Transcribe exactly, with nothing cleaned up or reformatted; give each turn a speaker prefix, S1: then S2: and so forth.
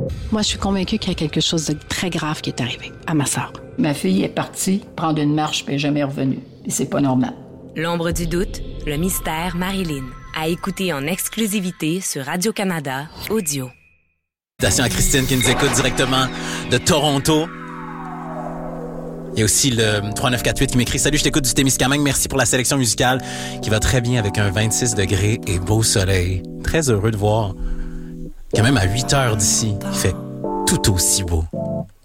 S1: Moi, je suis convaincue qu'il y a quelque chose de très grave qui est arrivé à ma sœur.
S2: Ma fille est partie prendre une marche puis elle n'est jamais revenue. Et c'est pas normal.
S3: L'ombre du doute, le mystère Marilyn. À écouter en exclusivité sur Radio-Canada Audio.
S4: Salutations à Christine qui nous écoute directement de Toronto. Il y a aussi le trois neuf quatre huit qui m'écrit « Salut, je t'écoute du Témiscamingue. Merci pour la sélection musicale qui va très bien avec un vingt-six degrés et beau soleil. Très heureux de voir quand même à huit heures d'ici, il fait tout aussi beau.